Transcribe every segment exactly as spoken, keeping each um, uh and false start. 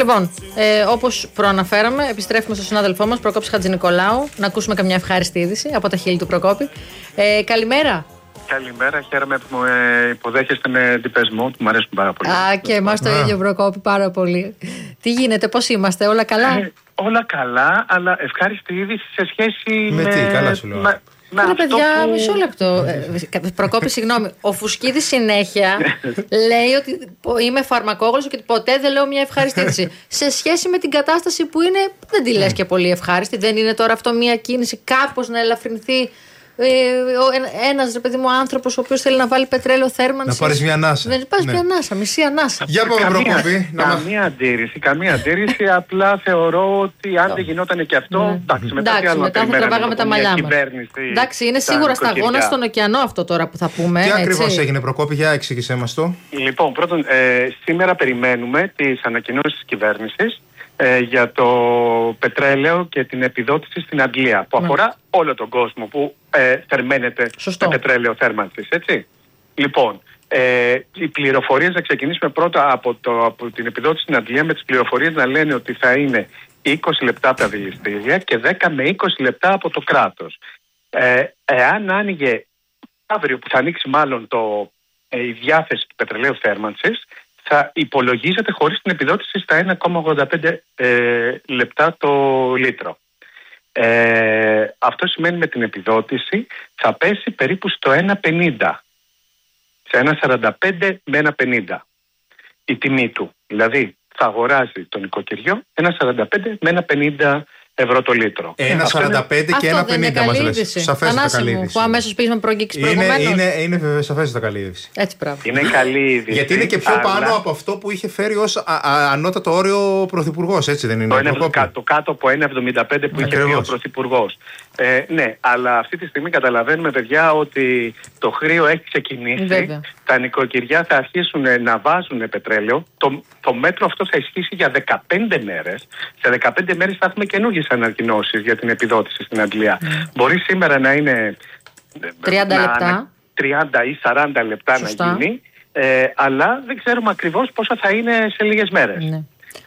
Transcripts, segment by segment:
Λοιπόν, ε, όπως προαναφέραμε, επιστρέφουμε στον συνάδελφό μας, Προκόπης Χατζηνικολάου, να ακούσουμε καμιά ευχάριστη είδηση από τα χείλη του Προκόπη. Ε, καλημέρα. Καλημέρα, χαίρομαι που με υποδέχεστε με εντυπωσμό, που μου αρέσουν πάρα πολύ. Α, και εμάς το ίδιο, Προκόπη, πάρα πολύ. Τι γίνεται, πώς είμαστε, όλα καλά? Ε, όλα καλά, αλλά ευχάριστη είδηση σε σχέση με... Με τι, καλά σου λέω. Με... Ρε παιδιά, που... μισό λεπτό. ε, Προκόπη, συγγνώμη. Ο Φουσκίδης συνέχεια λέει ότι είμαι φαρμακόγλωσσο και ποτέ δεν λέω μια ευχάριστη είδηση. Σε σχέση με την κατάσταση που είναι, δεν τη λες και πολύ ευχάριστη. Δεν είναι τώρα αυτό μια κίνηση κάπως να ελαφρυνθεί ε, ένας ρε παιδί μου άνθρωπος ο οποίος θέλει να βάλει πετρέλαιο θέρμανσης? Να πάρεις μια ανάσα. Δεν πάρεις ναι. μια ανάσα, μισή ανάσα. Για πάμε, Προκόπη. Καμία αντίρρηση, καμία αντίρρηση. Απλά θεωρώ ότι αν δεν γινόταν και αυτό. Εντάξει, μετά τι άλλο να θα τραβάγαμε τα μαλλιά μας. Κυβέρνηση. Εντάξει, είναι σίγουρα σταγόνα στον ωκεανό αυτό τώρα που θα πούμε. Τι ακριβώς έγινε, Προκόπη, για εξήγησέ μας το. Λοιπόν, πρώτον, ε, σήμερα περιμένουμε τις ανακοινώσεις της κυβέρνησης ε, για το πετρέλαιο και την επιδότηση στην Αγγλία, που αφορά ναι. όλο τον κόσμο που ε, θερμαίνεται με πετρέλαιο θέρμανσης, έτσι. Λοιπόν, ε, οι πληροφορίες, να ξεκινήσουμε πρώτα από, το, από την επιδότηση στην Αγγλία, με τις πληροφορίες να λένε ότι θα είναι είκοσι λεπτά από τα δηληστήρια και δέκα με είκοσι λεπτά από το κράτος. Ε, εάν άνοιγε αύριο, που θα ανοίξει μάλλον το, ε, η διάθεση του πετρελαίου θέρμανσης, θα υπολογίζεται χωρίς την επιδότηση στα ένα κόμμα ογδόντα πέντε ε, λεπτά το λίτρο. Ε, αυτό σημαίνει με την επιδότηση θα πέσει περίπου στο ένα πενήντα. Σε ένα σαράντα πέντε με ένα πενήντα η τιμή του. Δηλαδή θα αγοράζει το νοικοκυριό ένα σαράντα πέντε με ένα πενήντα ευρώ το λίτρο. ένα σαράντα πέντε και ένα πενήντα μας λες. Σαφέστατα καλή είδηση. Που αμέσως πήγες με προηγήξεις προηγουμένως. Είναι, είναι, είναι βέβαια σαφέστατα καλή είδηση. Έτσι πράγμα. Είναι καλή είδηση. Γιατί είναι και πιο αλλά... πάνω από αυτό που είχε φέρει ως α, α, ανώτατο όριο ο Πρωθυπουργός, έτσι δεν είναι? Το, το, το κάτω από ένα εβδομήντα πέντε που είχε πει ο Πρωθυπουργός. Ε, ναι, αλλά αυτή τη στιγμή καταλαβαίνουμε, παιδιά, ότι το χρήο έχει ξεκινήσει. Βέβαια. Τα νοικοκυριά θα αρχίσουν να βάζουν πετρέλαιο. Το, το μέτρο αυτό θα ισχύσει για δεκαπέντε μέρες. Σε δεκαπέντε μέρες θα έχουμε καινούργιες ανακοινώσεις για την επιδότηση στην Αγγλία. Mm. Μπορεί σήμερα να είναι τριάντα να, λεπτά. τριάντα ή σαράντα λεπτά Σωστά. να γίνει. Ε, αλλά δεν ξέρουμε ακριβώς πόσα θα είναι σε λίγες μέρες. Mm.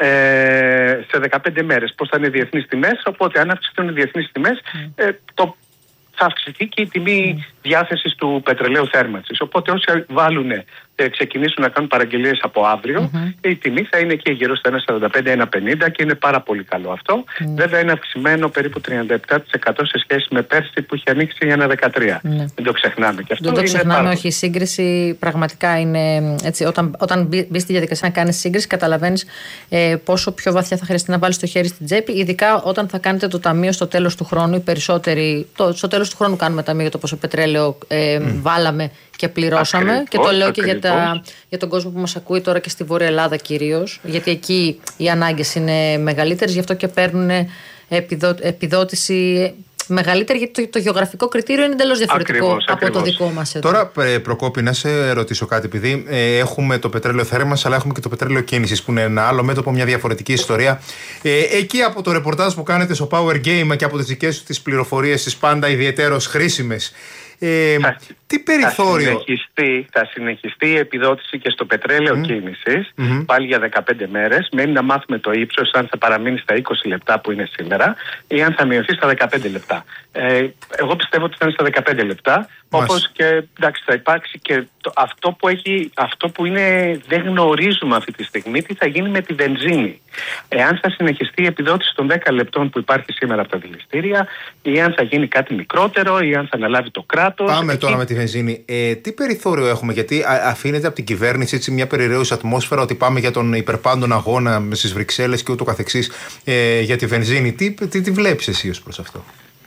Ε, σε δεκαπέντε μέρες πώς θα είναι οι διεθνείς τιμές. Οπότε αν αυξηθούν οι διεθνείς τιμές, mm. ε, το, θα αυξηθεί και η τιμή mm. διάθεσης του πετρελαίου θέρμανσης. Οπότε όσοι βάλουν, ε, ξεκινήσουν να κάνουν παραγγελίες από αύριο, mm-hmm. η τιμή θα είναι εκεί γύρω στα ένα σαράντα πέντε με ένα πενήντα και είναι πάρα πολύ καλό αυτό. Mm. Βέβαια είναι αυξημένο περίπου τριάντα επτά τοις εκατό σε σχέση με πέρσι που είχε ανοίξει ένα δεκατρία. Mm. Δεν το ξεχνάμε και αυτό. Δεν το ξεχνάμε, είναι όχι. Η σύγκριση πραγματικά είναι έτσι. Όταν, όταν μπει, μπει στη διαδικασία να κάνεις σύγκριση, καταλαβαίνεις ε, πόσο πιο βαθιά θα χρειαστεί να βάλεις το χέρι στην τσέπη, ειδικά όταν θα κάνετε το ταμείο στο τέλος του χρόνου. Οι περισσότεροι, το, στο τέλος του χρόνου κάνουμε ταμείο για το πόσο πετρέλαιο ε, mm. βάλαμε και πληρώσαμε. Ακριβώς, και το λέω και για, τα, για τον κόσμο που μας ακούει τώρα και στη Βόρεια Ελλάδα κυρίως, γιατί εκεί οι ανάγκες είναι μεγαλύτερες, γι' αυτό και παίρνουν επιδο, επιδότηση μεγαλύτερη, γιατί το, το γεωγραφικό κριτήριο είναι εντελώς διαφορετικό ακριβώς, από ακριβώς. το δικό μας εδώ. Τώρα, Προκόπη, να σε ρωτήσω κάτι, επειδή ε, έχουμε το πετρέλαιο θέρμανσης, αλλά έχουμε και το πετρέλαιο κίνησης, που είναι ένα άλλο μέτωπο, μια διαφορετική ιστορία. Ε, εκεί από το ρεπορτάζ που κάνετε στο Power Game και από τις δικές σου τις πληροφορίες, τις πάντα ιδιαιτέρως χρήσιμες, Ε, θα, τι περιθώριο. Θα συνεχιστεί, θα συνεχιστεί η επιδότηση και στο πετρέλαιο mm. κίνησης, mm-hmm. πάλι για δεκαπέντε μέρες. Μένει να μάθουμε το ύψος, αν θα παραμείνει στα είκοσι λεπτά που είναι σήμερα ή αν θα μειωθεί στα δεκαπέντε λεπτά. Ε, εγώ πιστεύω ότι θα είναι στα δεκαπέντε λεπτά. Όπως και εντάξει, θα υπάρξει και το, αυτό, που έχει, αυτό που είναι, δεν γνωρίζουμε αυτή τη στιγμή, τι θα γίνει με τη βενζίνη. Εάν θα συνεχιστεί η επιδότηση των δέκα λεπτών που υπάρχει σήμερα από τα δηληστήρια, ή αν θα γίνει κάτι μικρότερο, ή αν θα αναλάβει το κράτος. Πάμε εκεί... τώρα με τη βενζίνη. Ε, τι περιθώριο έχουμε, γιατί α, αφήνεται από την κυβέρνηση έτσι, μια περιραίουσα ατμόσφαιρα ότι πάμε για τον υπερπάντων αγώνα στις Βρυξέλλες και ούτω καθεξής ε, για τη βενζίνη. Τι, τι, τι βλέπεις εσύ ως προς αυτό?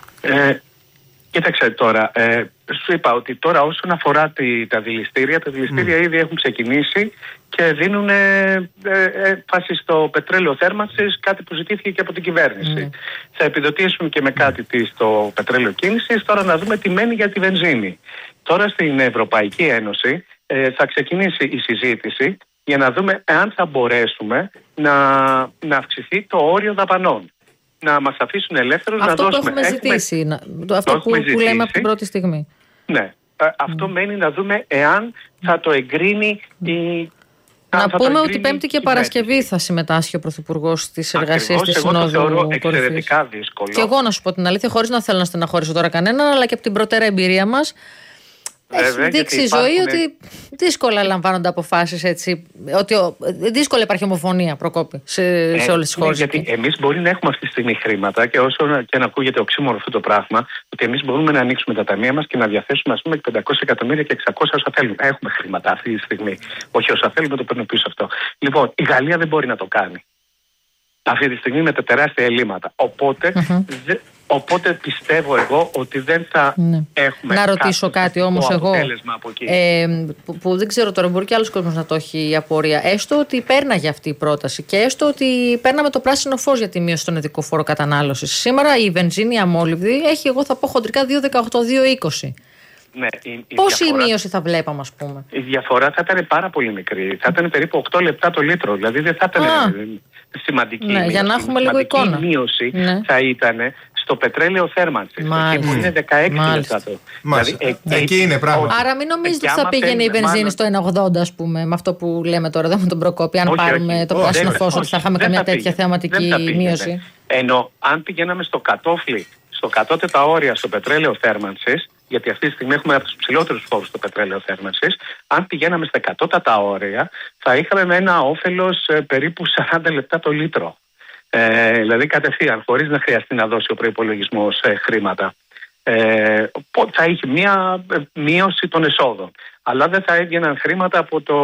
Ε, Κοίταξε τώρα, ε, σου είπα ότι τώρα όσον αφορά τη, τα δηληστήρια, τα δηληστήρια mm. ήδη έχουν ξεκινήσει και δίνουν ε, ε, φάση στο πετρέλαιο θέρμανσης, κάτι που ζητήθηκε και από την κυβέρνηση. Mm. Θα επιδοτήσουν και με κάτι τι στο πετρέλαιο κίνησης, τώρα να δούμε τι μένει για τη βενζίνη. Τώρα στην Ευρωπαϊκή Ένωση ε, θα ξεκινήσει η συζήτηση για να δούμε αν θα μπορέσουμε να, να αυξηθεί το όριο δαπανών. Να μας αφήσουν ελεύθερους να δώσουμε. Αυτό που έχουμε ζητήσει, έχουμε... Να... αυτό που, που λέμε από την πρώτη στιγμή. Ναι. Mm. Αυτό μένει να δούμε εάν θα το εγκρίνει η Να πούμε ότι Πέμπτη και Παρασκευή θα συμμετάσχει ο Πρωθυπουργός στις εργασίες της Συνόδου Κορυφής. Εγώ το θεωρώ εξαιρετικά δύσκολο. Και εγώ να σου πω την αλήθεια, χωρίς να θέλω να στεναχωρήσω τώρα κανέναν, αλλά και από την προτέρα εμπειρία μας. Έχει δείξει η ζωή ότι δύσκολα λαμβάνονται αποφάσεις έτσι. Ότι δύσκολα υπάρχει ομοφωνία, Προκόπη, σε, ε, σε όλες τις χώρες. Ναι, γιατί εμείς μπορεί να έχουμε αυτή τη στιγμή χρήματα και όσο και να ακούγεται οξύμορο αυτό το πράγμα, ότι εμείς μπορούμε να ανοίξουμε τα ταμεία μας και να διαθέσουμε, ας πούμε, πεντακόσια εκατομμύρια και εξακόσια όσα θέλουμε. Έχουμε χρήματα αυτή τη στιγμή. Όχι όσα θέλουμε, το παίρνω πίσω αυτό. Λοιπόν, η Γαλλία δεν μπορεί να το κάνει αυτή τη στιγμή με τα τεράστια ελλείμματα. Οπότε. Mm-hmm. Δε, Οπότε πιστεύω εγώ ότι δεν θα ναι. έχουμε. Να ρωτήσω κάτι όμως εγώ. Ε, που, που δεν ξέρω τώρα, μπορεί και άλλος κόσμος να το έχει η απορία. Έστω ότι πέρναγε αυτή η πρόταση και έστω ότι παίρναμε το πράσινο φως για τη μείωση στον ειδικό φόρο κατανάλωσης. Σήμερα η βενζίνη αμόλυβδη έχει, εγώ θα πω χοντρικά, δύο δεκαοκτώ δύο είκοσι. Ναι, η, η Πόση διαφορά, μείωση θα βλέπαμε, ας πούμε? Η διαφορά θα ήταν πάρα πολύ μικρή. Θα ήταν περίπου οκτώ λεπτά το λίτρο. Δηλαδή δεν θα ήταν Α, σημαντική ναι, μείωση. Για να έχουμε λίγο εικόνα. Η μείωση ναι. θα ήταν στο πετρέλαιο θέρμανσης. Εκεί που είναι δεκαέξι λεπτά το. Δηλαδή, ε, εκεί είναι πράγμα. Άρα μην νομίζετε ότι θα πήγαινε η βενζίνη στο ένα ογδόντα, ας πούμε, με αυτό που λέμε τώρα, δεν με τον Προκόπη. Αν όχι, πάρουμε όχι, το πράσινο φως, ότι θα είχαμε καμία τέτοια θεαματική μείωση. Ενώ αν πηγαίναμε στο κατόφλι, στο κατώτατα όρια στο πετρέλαιο θέρμανσης, γιατί αυτή τη στιγμή έχουμε από τους ψηλότερους φόρους στο πετρέλαιο θέρμανσης, αν πηγαίναμε στα κατώτατα όρια, θα είχαμε με ένα όφελος ε, περίπου σαράντα λεπτά το λίτρο. Ε, δηλαδή κατευθείαν, χωρίς να χρειαστεί να δώσει ο προϋπολογισμός ε, χρήματα. Ε, θα είχε μία μείωση των εσόδων. Αλλά δεν θα έβγαιναν χρήματα από το,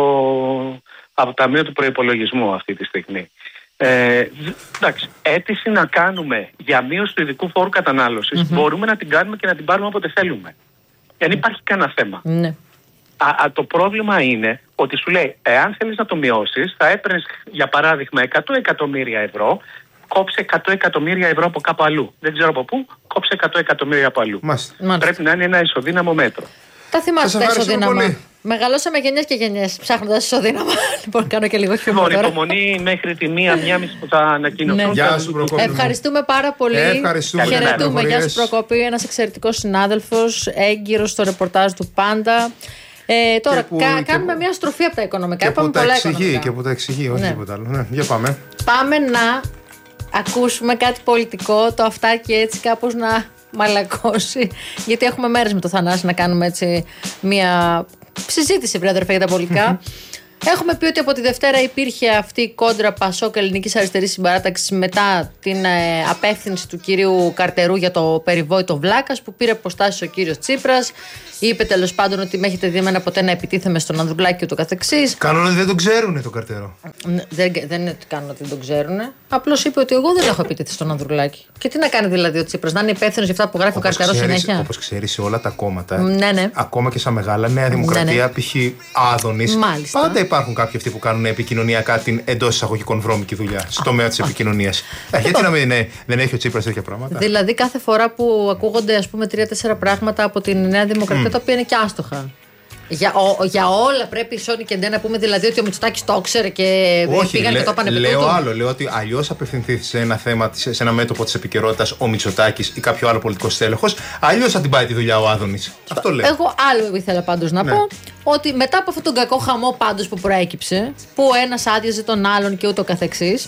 από το ταμείο του προϋπολογισμού αυτή τη στιγμή. Ε, εντάξει, αίτηση να κάνουμε για μείωση του ειδικού φόρου κατανάλωσης, mm-hmm. μπορούμε να την κάνουμε και να την πάρουμε όποτε θέλουμε. Δεν υπάρχει κανένα θέμα. Mm-hmm. Α, α, το πρόβλημα είναι ότι σου λέει, εάν θέλεις να το μειώσεις, θα έπαιρνες για παράδειγμα εκατό εκατομμύρια ευρώ, κόψε εκατό εκατομμύρια ευρώ από κάπου αλλού. Δεν ξέρω από πού, κόψε εκατό εκατομμύρια από αλλού. Μάλιστα. Πρέπει να είναι ένα ισοδύναμο μέτρο. Τα θυμάστε τα ισοδύναμα. Μεγαλώσαμε γενιές και γενιές ψάχνοντας ισοδύναμα. Λοιπόν, κάνω και λίγο χιούμορ τώρα. Υπομονή μέχρι τη μία, μία μισή που θα ανακοινωθούν. Ναι. Γεια σου, Προκόπη. Ευχαριστούμε πάρα πολύ. Ευχαριστούμε. Χαιρετούμε. Γεια σου, Προκόπη. Ένας εξαιρετικός συνάδελφος, έγκυρος στο ρεπορτάζ του πάντα. Ε, τώρα, που, κα, κάνουμε που, μια στροφή από τα οικονομικά. Και που τα εξηγεί, και που τα εξηγεί, όχι ναι. τίποτα άλλο. Ναι, για πάμε. Πάμε να ακούσουμε κάτι πολιτικό, το αυτάκι έτσι κάπως να μαλακώσει. Γιατί έχουμε μέρες με το Θανάση να κάνουμε έτσι μια συζήτηση, βρε αδερφέ, για τα πολιτικά. Έχουμε πει ότι από τη Δευτέρα υπήρχε αυτή η κόντρα Πασόκ Ελληνικής Αριστερής Συμπαράταξης μετά την ε, απεύθυνση του κυρίου Καρτερού για το περιβόητο Βλάκας, που πήρε αποστάσεις ο κύριος Τσίπρας. Είπε τέλος πάντων ότι με έχετε δει εμένα ποτέ να επιτίθεμαι στον Ανδρουλάκη και ούτω καθεξής. Κάνουν ότι δεν τον ξέρουν τον Καρτερό. Δεν, δεν είναι ότι κάνουν ότι δεν τον ξέρουν. Απλώς είπε ότι εγώ δεν έχω επιτίθει στον Ανδρουλάκη. Και τι να κάνει δηλαδή ο Τσίπρας, να είναι υπεύθυνος για αυτά που γράφει όπως ο Καρτερός συνέχεια. Όπως ξέρεις, σε όλα τα κόμματα, ναι, ναι. ακόμα και στα μεγάλα, Νέα Δημοκρατία, ναι, ναι. π.χ. Άδωνης. Μάλιστα. Πάντα υπάρχουν κάποιοι αυτοί που κάνουν επικοινωνιακά την εντός εισαγωγικών βρώμικη δουλειά στον τομέα της επικοινωνίας. Ε, γιατί να μην είναι, δεν έχει ο Τσίπρας τέτοια πράγματα. Δηλαδή, κάθε φορά που ακούγονται ας πούμε τρία-τέσσερα πράγματα από την Νέα Δημοκρατία, mm. τα οποία είναι και άστοχα. Για, ο, για όλα πρέπει η Σόνη και Ντέ να πούμε δηλαδή ότι ο Μητσοτάκης το ήξερε και όχι, πήγαν λέ, και το έπανε επί λέω τούτου. άλλο, λέω ότι αλλιώς απευθυνθεί σε ένα θέμα, σε ένα μέτωπο της επικαιρότητας ο Μητσοτάκης ή κάποιο άλλο πολιτικό στέλεχος, αλλιώς θα την πάει τη δουλειά ο Άδωνης. Αυτό λέω. Εγώ άλλο ήθελα πάντως να ναι. πω, ότι μετά από αυτόν τον κακό χαμό πάντως που προέκυψε, που ο ένας άδειαζε τον άλλον και ούτω καθεξής,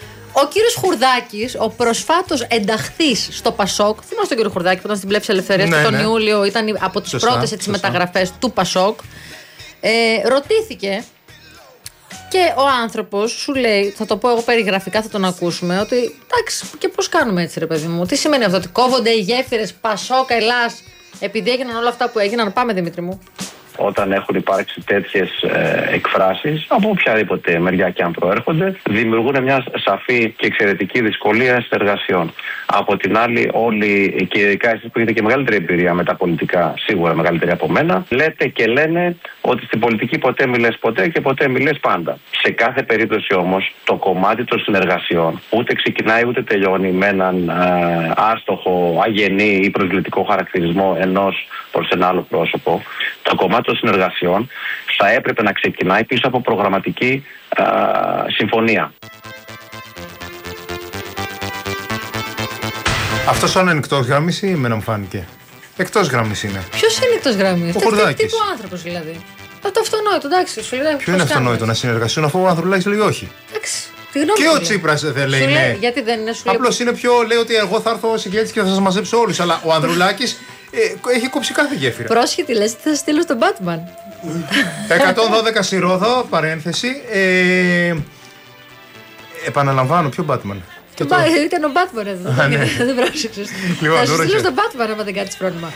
ο κύριος Χουρδάκης, ο προσφάτως ενταχθής στο Πασόκ, θυμάστε τον κύριο Χουρδάκη που ήταν στην Πλεύση Ελευθερίας ναι, τον ναι. Ιούλιο, ήταν από τις σωστά, πρώτες έτσι, μεταγραφές του Πασόκ, ε, ρωτήθηκε και ο άνθρωπος σου λέει, θα το πω εγώ περιγραφικά, θα τον ακούσουμε, ότι εντάξει, και πώς κάνουμε έτσι ρε παιδί μου, τι σημαίνει αυτό, ότι κόβονται οι γέφυρες Πασόκ, Ελλάς, επειδή έγιναν όλα αυτά που έγιναν. Πάμε Δημήτρη μου. Όταν έχουν υπάρξει τέτοιες ε, εκφράσεις, από οποιαδήποτε μεριά και αν προέρχονται, δημιουργούν μια σαφή και εξαιρετική δυσκολία εργασιών. Από την άλλη, όλοι, και ειδικά εσείς που έχετε και μεγαλύτερη εμπειρία με τα πολιτικά, σίγουρα μεγαλύτερη από μένα, λέτε και λένε ότι στην πολιτική ποτέ μιλές ποτέ και ποτέ μιλές πάντα. Σε κάθε περίπτωση όμως, το κομμάτι των συνεργασιών ούτε ξεκινάει ούτε τελειώνει με έναν ε, άστοχο, αγενή ή προσβλητικό χαρακτηρισμό ενός προς ένα άλλο πρόσωπο. Το κομμάτι των συνεργασιών θα έπρεπε να ξεκινάει πίσω από προγραμματική α, συμφωνία. Αυτός είναι εκτός γραμμής ή εμένα μου φάνηκε? Εκτός γραμμής είναι. Ποιος είναι εκτός γραμμής? Ο Χουρδάκης. Τι άνθρωπος δηλαδή? Το αυτονόητο, εντάξει. Σου λέει, ποιο είναι αυτονόητο, να συνεργαστούν αφού ο Ανδρουλάκης λέει όχι. Εντάξει. Και ο Τσίπρας δεν λέει ναι. Γιατί δεν είναι, σου λέει. Απλώς είναι πιο, λέει ότι εγώ θα έρθω συγκέντρηση και θα σας μαζέψω όλους. Αλλά ο Ανδρουλάκης ε, έχει κόψει κάθε γέφυρα. Πρόσχετη, λες, τι θα στείλω στον Batman. εκατόν δώδεκα στη Ρόδο, παρένθεση. Ε, επαναλαμβάνω, ποιο Batman. Το... Το... Ήταν ο Batman εδώ. Δεν πρόσεξες. Θα σου στείλω στον Batman άμα δεν κάνεις πρόβλημα.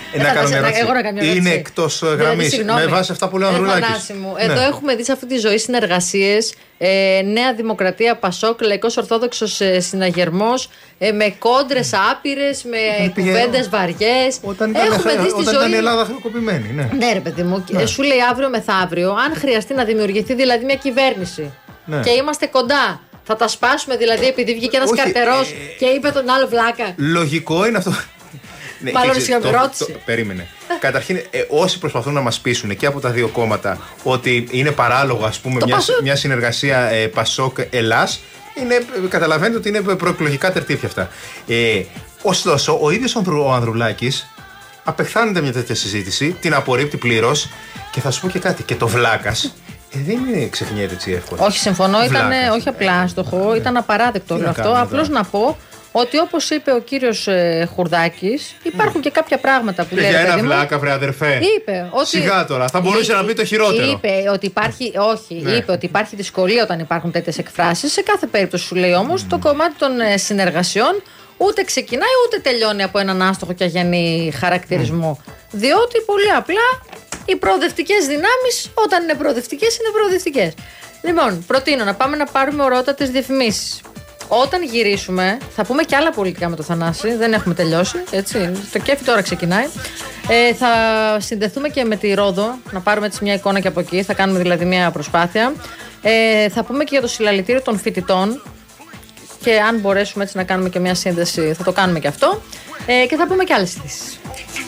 Είναι εκτός γραμμής. Με βάση αυτά που λέει ο Ανδρουλάκης. Εδώ έχουμε δει σε αυτή τη ζωή συνεργασίες. Νέα Δημοκρατία, Πασόκ, Λαϊκός Ορθόδοξος Συναγερμός, με κόντρες άπειρες, με κουβέντες βαριές. Έχουμε δει στη ζωή. Όταν ήταν η Ελλάδα χρεοκοπημένη. Ναι, ρε παιδί μου. Σου λέει αύριο μεθαύριο, αν χρειαστεί να δημιουργηθεί δηλαδή μια κυβέρνηση και είμαστε κοντά. Θα τα σπάσουμε δηλαδή επειδή βγήκε ένας καρτερός ε, και είπε τον άλλο βλάκα. Λογικό είναι αυτό. Μάλλον συγχωρότηση. Περίμενε. Καταρχήν, ε, όσοι προσπαθούν να μας πείσουν και από τα δύο κόμματα ότι είναι παράλογο, ας πούμε, μια, μια συνεργασία ε, Πασόκ-Ελλάς, είναι, καταλαβαίνετε ότι είναι προεκλογικά τερτύπια αυτά. Ε, ωστόσο, ο ίδιος ο Ανδρουλάκης απεχθάνεται μια τέτοια συζήτηση, την απορρίπτει πλήρως και θα σου πω και κάτι. Και το βλάκας. Ε, δεν είναι ξεχνιέται έτσι εύκολα. Όχι, συμφωνώ. Ήταν όχι απλά άστοχο, ήταν απαράδεκτο όλο αυτό. Απλώς να πω ότι όπως είπε ο κύριος ε, Χουρδάκης, υπάρχουν mm. και κάποια πράγματα που λέει. Για ένα βλάκα, βρε αδερφέ. Είπε ότι. Σιγά τώρα, θα μπορούσε να πει το χειρότερο. Είπε ότι υπάρχει. Όχι, ναι. είπε ότι υπάρχει δυσκολία όταν υπάρχουν τέτοιες εκφράσεις. Σε κάθε περίπτωση σου λέει όμως mm. το κομμάτι των ε, συνεργασιών ούτε ξεκινάει ούτε τελειώνει από έναν άστοχο και αγενή χαρακτηρισμό. Mm. Διότι πολύ απλά. Οι προοδευτικές δυνάμεις, όταν είναι προοδευτικές, είναι προοδευτικές. Λοιπόν, προτείνω να πάμε να πάρουμε ωραιότατες διαφημίσεις. Όταν γυρίσουμε, θα πούμε και άλλα πολιτικά με το Θανάση. Δεν έχουμε τελειώσει. Έτσι. Το κέφι τώρα ξεκινάει. Ε, θα συνδεθούμε και με τη Ρόδο, να πάρουμε έτσι μια εικόνα και από εκεί. Θα κάνουμε δηλαδή μια προσπάθεια. Ε, θα πούμε και για το συλλαλητήριο των φοιτητών. Και αν μπορέσουμε έτσι να κάνουμε και μια σύνδεση, θα το κάνουμε και αυτό. Ε, και θα πούμε και άλλες ειδήσεις.